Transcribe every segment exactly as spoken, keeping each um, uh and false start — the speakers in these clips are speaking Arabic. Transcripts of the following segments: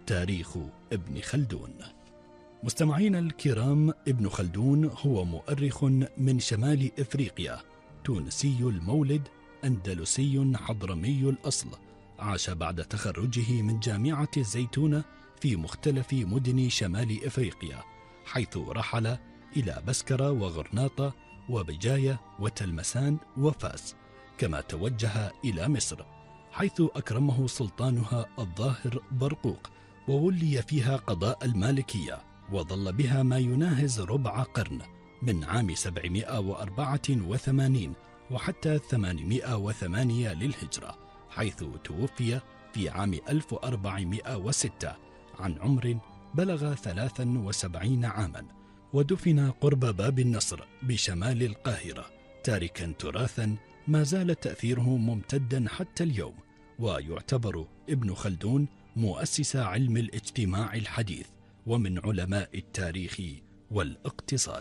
تاريخ ابن خلدون. مستمعينا الكرام، ابن خلدون هو مؤرخ من شمال إفريقيا، تونسي المولد، أندلسي حضرمي الأصل. عاش بعد تخرجه من جامعة الزيتونة في مختلف مدن شمال إفريقيا، حيث رحل إلى بسكرة وغرناطة وبجاية وتلمسان وفاس، كما توجه إلى مصر حيث أكرمه سلطانها الظاهر برقوق، وولي فيها قضاء المالكية، وظل بها ما يناهز ربع قرن، من عام سبعمائة وأربعة وثمانين وحتى ثمانمائة وثمانية للهجرة، حيث توفي في عام ألف وأربعمائة وستة عن عمر بلغ ثلاثا وسبعين عاما، ودفن قرب باب النصر بشمال القاهرة، تاركا تراثا ما زال تأثيره ممتدا حتى اليوم. ويعتبر ابن خلدون مؤسس علم الاجتماع الحديث ومن علماء التاريخ والاقتصاد.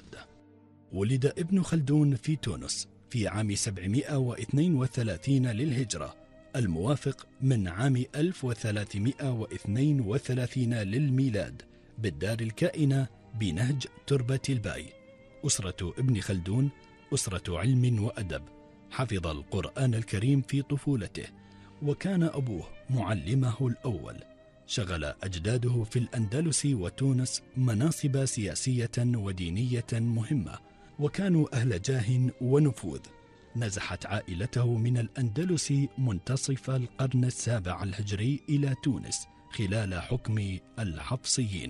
ولد ابن خلدون في تونس في عام سبعمائة واثنين وثلاثين للهجرة، الموافق من عام ألف وثلاثمائة واثنين وثلاثين للميلاد، بالدار الكائنة بنهج تربة الباي. أسرة ابن خلدون أسرة علم وأدب، حفظ القرآن الكريم في طفولته، وكان أبوه معلمه الأول. شغل أجداده في الأندلس وتونس مناصب سياسية ودينية مهمة، وكانوا أهل جاه ونفوذ. نزحت عائلته من الأندلس منتصف القرن السابع الهجري إلى تونس خلال حكم الحفصيين.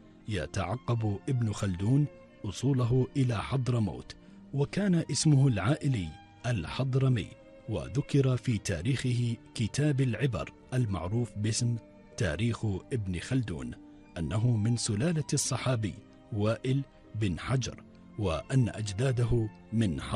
يتعقب ابن خلدون أصوله إلى حضرموت، وكان اسمه العائلي الحضرمي، وذكر في تاريخه كتاب العبر المعروف باسم تاريخ ابن خلدون أنه من سلالة الصحابي وائل بن حجر، وأن أجداده من